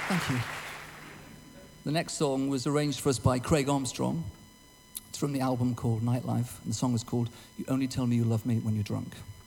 Thank you. The next song was arranged for us by Craig Armstrong. It's from the album called Nightlife, and the song is called You Only Tell Me You Love Me When You're Drunk.